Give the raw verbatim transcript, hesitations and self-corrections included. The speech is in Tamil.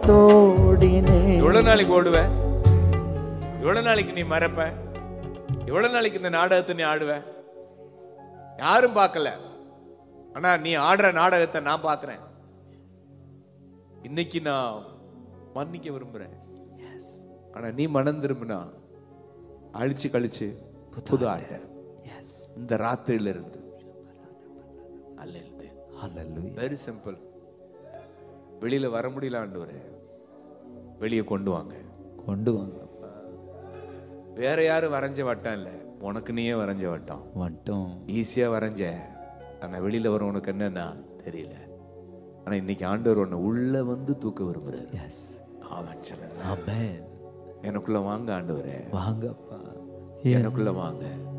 தோடினே. எவ்வளவு நாளைக்கு ஓடுவ? எவ்வளவு நாளைக்கு நீ மறப்ப? எவ்வளவு நாளைக்கு இந்த நாடகத்தை நீ ஆடுவ? யாரும் பார்க்கல, ஆனா நீ ஆடுற நாடகத்தை நான் பார்க்கிறேன். இன்னைக்கு நான் மன்னிக்க விரும்புறேன், ஆனா நீ மனம் திரும்பினா அழிச்சு கழிச்சு புது ஆட்ட இந்த ராத்திரியில இருந்து. Very simple. வெளியில வர முடியல ஆண்டவரே, வெளியே கொண்டு வாங்க, கொண்டு வாங்க. வேற யாரும் வரைஞ்ச வட்டம் இல்ல, உனக்கு நீயே வரைஞ்ச வட்டம். வட்டம் ஈஸியா வரைஞ்ச, ஆனா வெளியில வர உனக்கு என்னன்னா தெரியல. ஆனா இன்னைக்கு ஆண்டவர் உன்னை உள்ள வந்து தூக்க விரும்புறாரு. எஸ் ஆமென் சொல்லுங்க. ஆமென். எனக்குள்ள வாங்க ஆண்டவரே, வாங்கப்பா, எனக்குள்ள வாங்க.